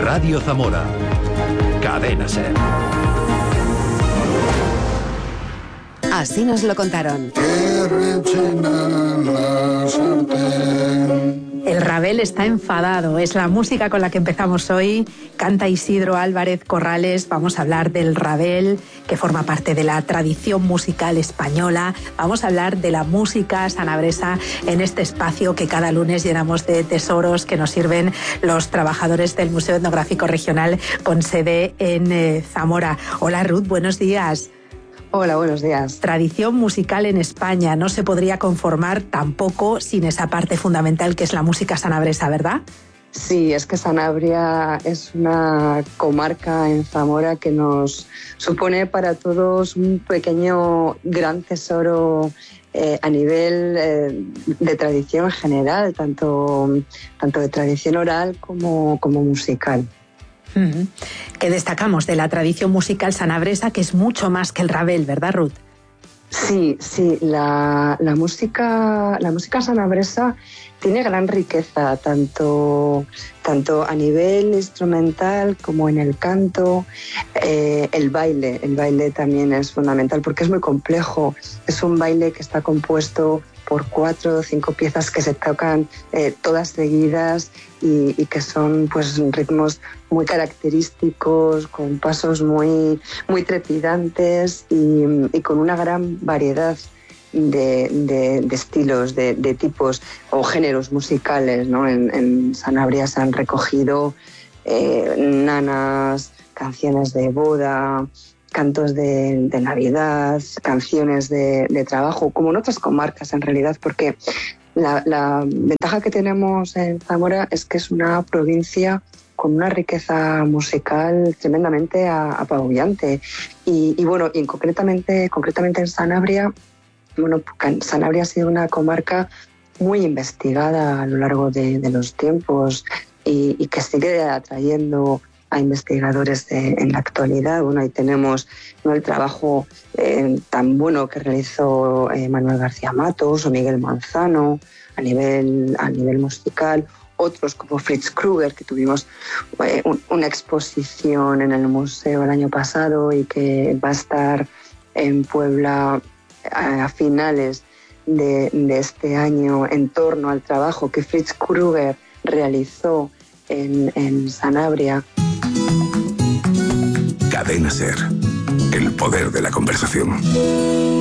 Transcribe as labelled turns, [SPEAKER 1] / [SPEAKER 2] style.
[SPEAKER 1] Radio Zamora. Cadena SER.
[SPEAKER 2] Así nos lo contaron.
[SPEAKER 3] El Ravel está enfadado, es la música con la que empezamos hoy. Canta Isidro Álvarez Corrales. Vamos a hablar del Ravel, que forma parte de la tradición musical española. Vamos a hablar de la música sanabresa en este espacio que cada lunes llenamos de tesoros que nos sirven los trabajadores del Museo Etnográfico Regional con sede en Zamora. Hola Ruth, buenos días.
[SPEAKER 4] Hola, buenos días.
[SPEAKER 3] Tradición musical en España no se podría conformar tampoco sin esa parte fundamental que es la música sanabresa, ¿verdad?
[SPEAKER 4] Sí, es que Sanabria es una comarca en Zamora que nos supone para todos un pequeño gran tesoro a nivel de tradición general, tanto de tradición oral como musical.
[SPEAKER 3] Que destacamos de la tradición musical sanabresa, que es mucho más que el Ravel, ¿verdad, Ruth?
[SPEAKER 4] Sí, la música sanabresa tiene gran riqueza, tanto a nivel instrumental como en el canto. El baile también es fundamental porque es muy complejo. Es un baile que está compuesto por 4 o 5 piezas que se tocan todas seguidas y que son pues ritmos muy característicos, con pasos muy trepidantes y con una gran variedad de estilos, de tipos o géneros musicales, ¿no? En Sanabria se han recogido nanas, canciones de boda, cantos de Navidad, canciones de trabajo, como en otras comarcas en realidad, porque la ventaja que tenemos en Zamora es que es una provincia con una riqueza musical tremendamente apabullante. Y concretamente en Sanabria, Sanabria ha sido una comarca muy investigada a lo largo de los tiempos y que sigue atrayendo a investigadores en la actualidad. Ahí tenemos el trabajo tan bueno que realizó Manuel García Matos o Miguel Manzano a nivel musical. Otros como Fritz Krueger, que tuvimos una exposición en el museo el año pasado y que va a estar en Puebla a finales de este año en torno al trabajo que Fritz Krueger realizó en Sanabria.
[SPEAKER 1] Cadena SER. El poder de la conversación.